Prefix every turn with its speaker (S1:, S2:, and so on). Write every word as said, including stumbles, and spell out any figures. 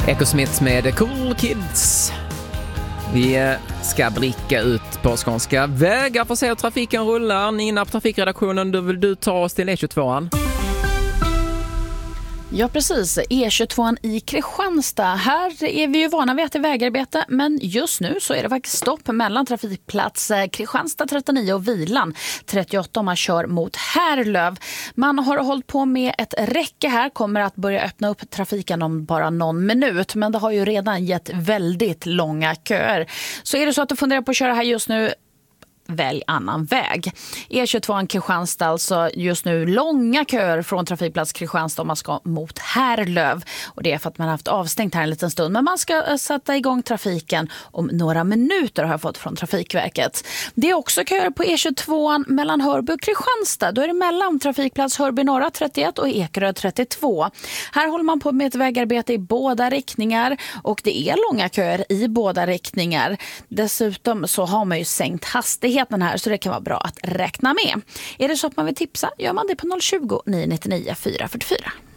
S1: Ecosmith med Cool Kids. Vi ska blicka ut på skånska vägar för att se hur trafiken rullar. Nina på trafikredaktionen, då vill du ta oss till E tjugotvåan.
S2: Ja, precis. E tjugotvåan i Kristianstad. Här är vi ju vana vid att det är vägarbete, men just nu så är det faktiskt stopp mellan trafikplats Kristianstad trettionio och Vilan trettioåtta om man kör mot Härlöv. Man har hållit på med ett räcke här, kommer att börja öppna upp trafiken om bara någon minut, men det har ju redan gett väldigt långa köer. Så är det så att du funderar på att köra här just nu, välj annan väg. E tjugotvåan Kristianstad, alltså just nu långa köer från trafikplats Kristianstad om man ska mot Härlöv. Och det är för att man har haft avstängt här en liten stund. Men man ska sätta igång trafiken om några minuter, har jag fått från Trafikverket. Det är också köer på E tjugotvåan mellan Hörby och Kristianstad. Då är det mellan trafikplats Hörby norra trettioett och Ekerö trettiotvå. Här håller man på med ett vägarbete i båda riktningar och det är långa köer i båda riktningar. Dessutom så har man ju sänkt hastighet här, så det kan vara bra att räkna med. Är det så att man vill tipsa, gör man det på noll tjugo, nio nio nio, fyra fyra fyra.